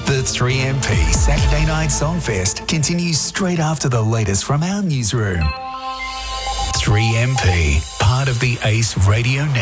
The 3MP Saturday Night Songfest continues straight after the latest from our newsroom. 3MP, part of the Ace Radio Network.